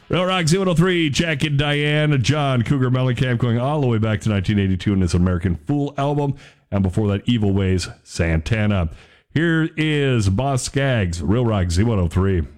Real Rock Z103, Jack and Diane, John Cougar Mellencamp, going all the way back to 1982 in this American Fool album. And before that, Evil Ways, Santana. Here is Boss Skaggs, Real Rock Z103.